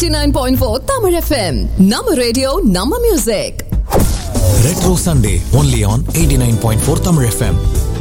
89.4 Tamil FM. Nama radio, Nama music. Retro Sunday only on 89.4 Tamil FM.